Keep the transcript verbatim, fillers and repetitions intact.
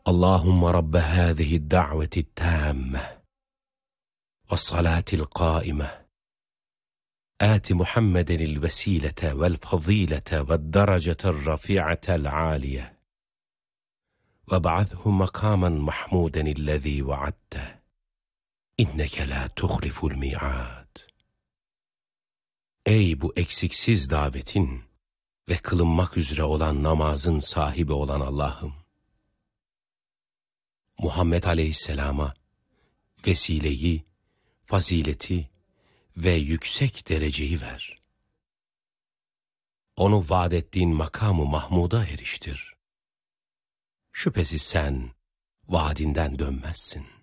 Allahümme Rabbe hâzihi da'veti tâmme ve salâtil qâime آت محمدا الوسيلة والفضيلة والدرجة الرفيعة العالية وابعثه مقاما محمودا الذي وعدته إنك لا تخلف الميعاد. Ey bu eksiksiz davetin ve kılınmak üzere olan namazın sahibi olan Allah'ım! Muhammed Aleyhisselam'a vesileyi, fazileti ve yüksek dereceyi ver. Onu vaad ettiğin makamı Mahmud'a eriştir. Şüphesiz sen vaadinden dönmezsin.